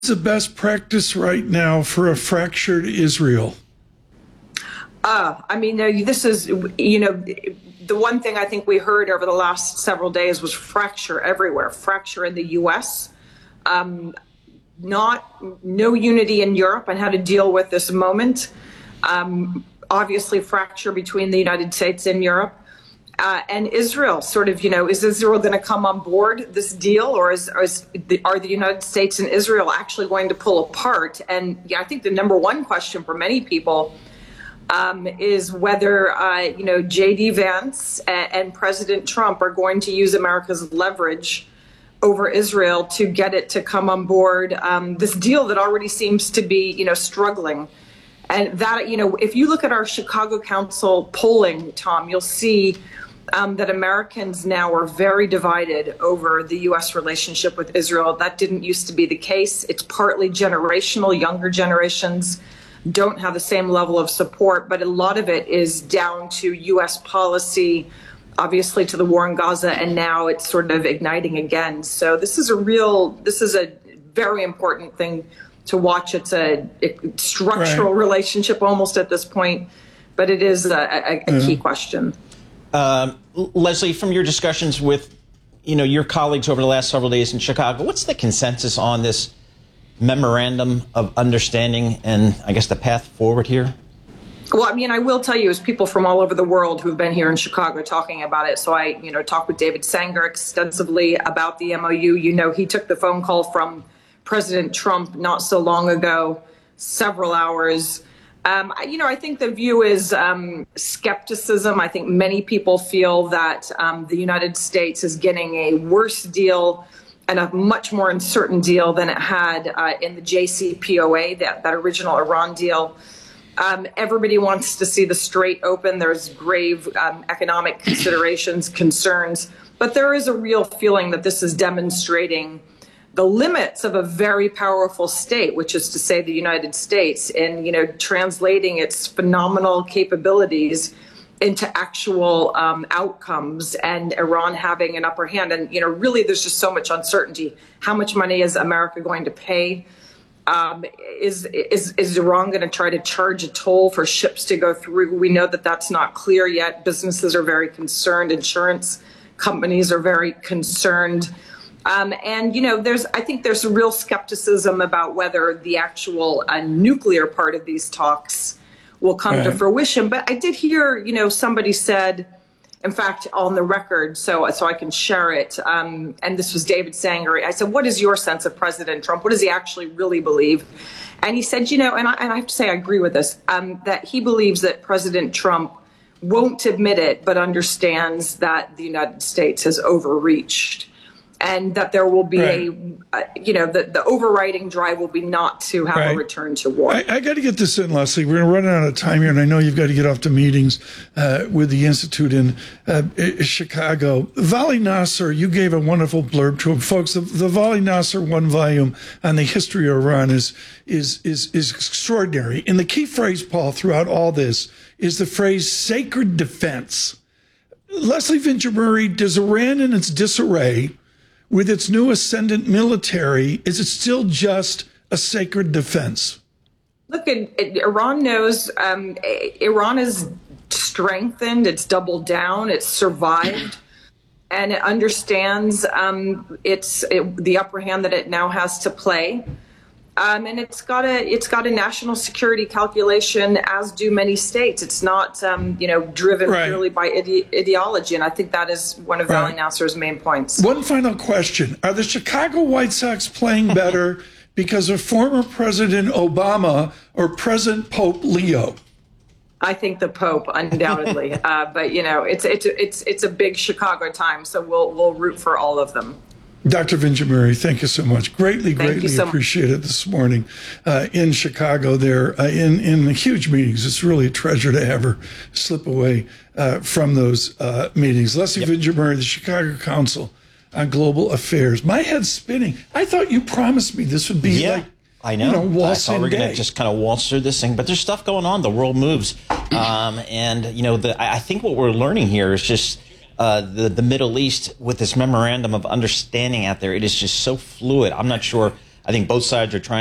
The best practice right now for a fractured Israel? This is, the one thing I think we heard over the last several days was fracture everywhere, fracture in the U.S., no unity in Europe on how to deal with this moment. Obviously, fracture between the United States and Europe. And Israel, is Israel going to come on board this deal, or are the United States and Israel actually going to pull apart? And I think the number one question for many people is whether, J.D. Vance and President Trump are going to use America's leverage over Israel to get it to come on board this deal that already seems to be, struggling. And that, if you look at our Chicago Council polling, Tom, you'll see that Americans now are very divided over the U.S. relationship with Israel. That didn't used to be the case. It's partly generational. Younger generations don't have the same level of support, but a lot of it is down to U.S. policy, obviously to the war in Gaza, and now it's sort of igniting again. So this is a very important thing to watch. It's a structural relationship almost at this point, but it is a key question. Leslie, from your discussions with, your colleagues over the last several days in Chicago, what's the consensus on this memorandum of understanding and, I guess, the path forward here? Well, I will tell you, as people from all over the world who've been here in Chicago talking about it. So I, talked with David Sanger extensively about the MOU. He took the phone call from President Trump not so long ago, several hours. I think the view is skepticism. I think many people feel that the United States is getting a worse deal and a much more uncertain deal than it had in the JCPOA, that original Iran deal. Everybody wants to see the Strait open. There's grave economic considerations, concerns, but there is a real feeling that this is demonstrating the limits of a very powerful state, which is to say the United States, in, translating its phenomenal capabilities into actual outcomes, and Iran having an upper hand. And, really there's just so much uncertainty. How much money is America going to pay? Is Iran going to try to charge a toll for ships to go through? We know that that's not clear yet. Businesses are very concerned. Insurance companies are very concerned. I think there's a real skepticism about whether the actual nuclear part of these talks will come to fruition. But I did hear, somebody said, in fact, on the record, so I can share it. And this was David Sanger. I said, what is your sense of President Trump? What does he actually really believe? And he said, and I have to say I agree with this, that he believes that President Trump won't admit it, but understands that the United States has overreached. And that there will be the overriding drive will be not to have a return to war. I got to get this in, Leslie. We're running out of time here, and I know you've got to get off to meetings with the Institute in Chicago. Vali Nasser, you gave a wonderful blurb to him. Folks, the Vali Nasser one volume on the history of Iran is extraordinary. And the key phrase, Paul, throughout all this is the phrase sacred defense. Leslie Vinci-Murray, does Iran in its disarray, with its new ascendant military, is it still just a sacred defense? Look, Iran knows Iran is strengthened, it's doubled down, it's survived, and it understands the upper hand that it now has to play. And it's got a national security calculation, as do many states. It's not driven purely by ideology, and I think that is one of Vali Nasser's main points. One final question: are the Chicago White Sox playing better because of former President Obama or present Pope Leo? I think the Pope, undoubtedly, but it's a big Chicago time, so we'll root for all of them. Dr. Vinci-Murray, thank you so much. Greatly appreciate it this morning in Chicago there in the huge meetings. It's really a treasure to have her slip away from those meetings. Leslie Vinci-Murray, the Chicago Council on Global Affairs. My head's spinning. I thought you promised me this would be I know. I thought we're going to just kind of waltz through this thing, but there's stuff going on. The world moves. I think what we're learning here is just the Middle East with this memorandum of understanding out there. It is just so fluid. I'm not sure I think both sides are trying